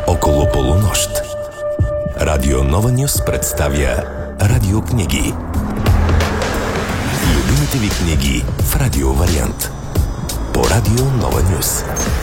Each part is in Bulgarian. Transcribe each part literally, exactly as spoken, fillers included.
около полунощ. Радио Нова Нюс представя радиокниги. Любимите ви книги в радио вариант. По Радио Нова Нюс.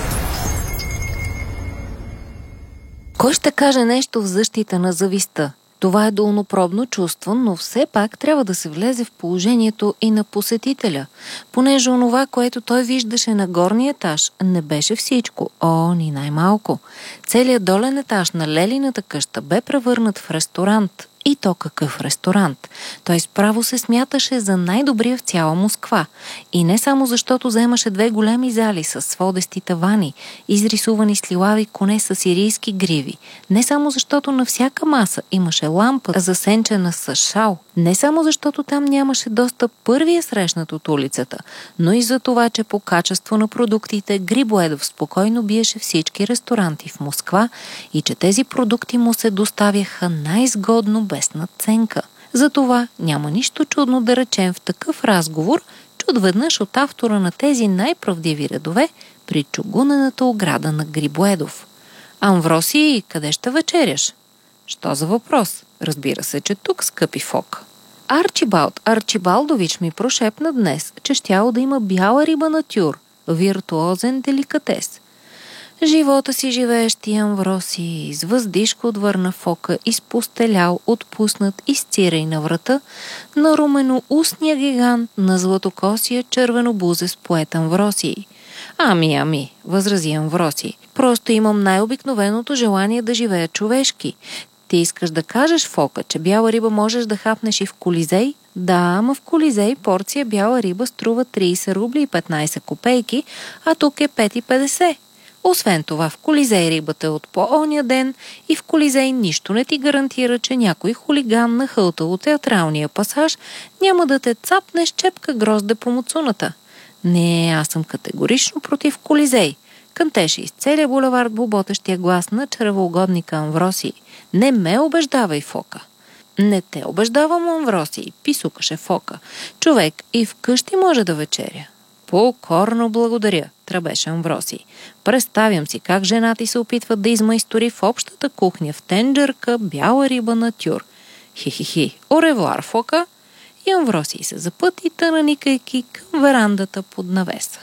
Кой ще каже нещо в защита на завистта? Това е долнопробно чувство, но все пак трябва да се влезе в положението и на посетителя, понеже онова, което той виждаше на горния етаж, не беше всичко, о, ни най-малко. Целият долен етаж на Лелината къща бе превърнат в ресторант. И то какъв ресторант. Той справо се смяташе за най-добрия в цяла Москва. И не само защото заемаше две големи зали с сводести тавани, изрисувани с лилави коне с сирийски гриви. Не само защото на всяка маса имаше лампа, засенчена с шал. Не само защото там нямаше достъп първия срещнат от улицата, но и за това, че по качество на продуктите Грибоедов спокойно биеше всички ресторанти в Москва и че тези продукти му се доставяха най-изгодно без надценка. Затова няма нищо чудно да речем в такъв разговор, че отведнъж от автора на тези най-правдиви редове при чугунената ограда на Грибоедов. Амвросий, къде ще вечеряш? Що за въпрос? Разбира се, че тук, скъпи Фока. Арчибалд Арчибалдович ми прошепна днес, че щяло да има бяла риба на тюр, виртуозен деликатес. Живота си живееш ти, Амвросий, с въздишка отвърна Фока, изпостелял, отпуснат, изцирай на врата, на румено-устния гигант, на златокосия червенобузес поет Амвросий. Ами, ами, възрази Амвросий, просто имам най-обикновеното желание да живея човешки. Ти искаш да кажеш, Фока, че бяла риба можеш да хапнеш и в Колизей? Да, ама в Колизей порция бяла риба струва трийсет рубли и петнайсет копейки, а тук е пет и петдесет. Освен това, в Колизей рибата е от по-оня ден и в Колизей нищо не ти гарантира, че някой хулиган на хълтало театралния пасаж няма да те цапне с чепка грозде по муцуната. Не, аз съм категорично против Колизей. Кънтеше из целия булевард боботещия глас на чревоугодника Амвросий. Не ме убеждавай, Фока. Не те убеждавам, Амвросий, писукаше Фока. Човек и вкъщи може да вечеря. Покорно благодаря, тръбеше Амвросий. Представям си как жена ти се опитва да измайстори в общата кухня в тенджерка бяла риба на тюр. Хи-хи-хи, оревуар, Фока. И Амвросий се запъти, тънаникайки към верандата под навеса.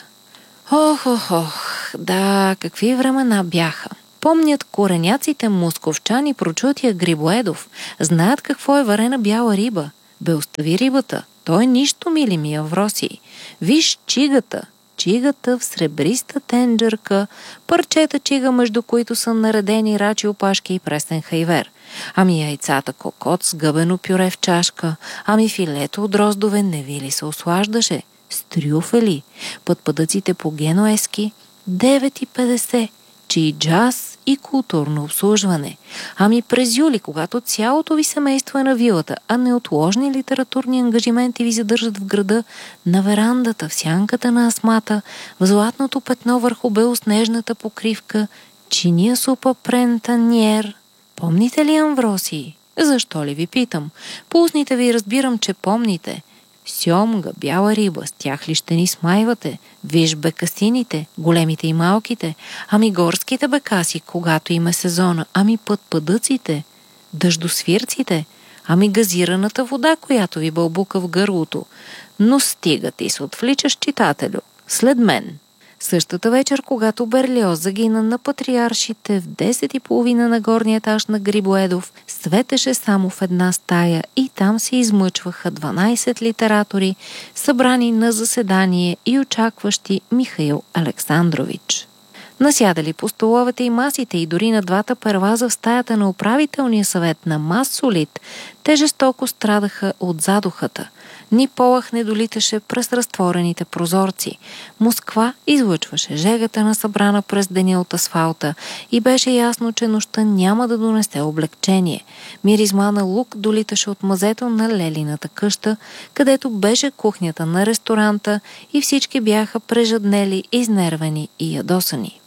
Ох, ох, ох, да, какви времена бяха. Помнят кореняците московчани прочутия Грибоедов. Знаят какво е варена бяла риба. Бе, остави рибата. То е нищо, мили ми, Амвросий. Виж чигата. Чигата в сребриста тенджерка, парчета чига, между които са наредени рачи опашки и пресен хайвер. Ами яйцата кокот с гъбено пюре в чашка, ами филето от роздове не ви ли се ослаждаше? С трюфели, пътпъдъците по генуески, девет и петдесет, чи джаз и културно обслужване. Ами през юли, когато цялото ви семейство е на вилата, а неотложни литературни ангажименти ви задържат в града, на верандата, в сянката на асмата, в златното петно върху белоснежната покривка, чиния супа прентаньер. Помните ли, Амвросий? Защо ли ви питам? По устните ви разбирам, че помните. Сьомга, бяла риба, с тях ли ще ни смайвате? Виж бекасините, големите и малките, ами горските бекаси, когато има сезона, ами пътпъдъците, дъждосвирците, ами газираната вода, която ви бълбука в гърлото. Но стига ти се отвличаш, читателю, след мен. Същата вечер, когато Берлиоз загина на патриаршите в десет и половина на горния етаж на Грибоедов, светеше само в една стая и там се измъчваха дванайсет литератори, събрани на заседание и очакващи Михаил Александрович. Насядали по столовете и масите и дори на двата перваза в стаята на управителния съвет на Массолит, те жестоко страдаха от задухата. Ни полъх не долиташе през разтворените прозорци. Москва излъчваше жегата на събрана през деня от асфалта и беше ясно, че нощта няма да донесе облегчение. Миризма на лук долиташе от мазето на Лелината къща, където беше кухнята на ресторанта и всички бяха прежаднели, изнервени и ядосани.